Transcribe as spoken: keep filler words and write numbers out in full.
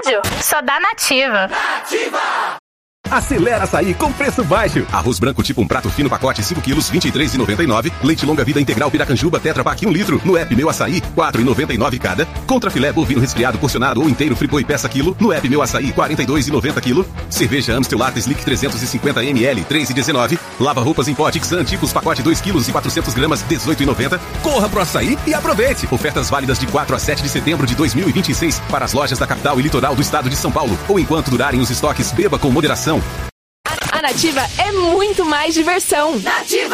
rádio? Só dá Nativa. Nativa! Acelera Açaí com preço baixo. Arroz branco tipo um prato fino pacote cinco quilos, vinte e três reais e noventa e nove centavos. Leite longa vida integral Piracanjuba Tetra Pak um litro. No app Meu Açaí, quatro reais e noventa e nove centavos cada. Contra filé bovino resfriado porcionado ou inteiro Friboi peça quilo. No app Meu Açaí, quarenta e dois reais e noventa centavos quilo. Cerveja Amstel Latte Slick trezentos e cinquenta mililitros, três reais e dezenove centavos. Lava roupas em pote Xan Tipos pacote dois quilos e quatrocentas gramas, dezoito reais e noventa centavos. Corra pro Açaí e aproveite. Ofertas válidas de quatro a sete de setembro de dois mil e vinte e seis para as lojas da capital e litoral do estado de São Paulo. Ou enquanto durarem os estoques, beba com moderação. A Nativa é muito mais diversão. Nativa!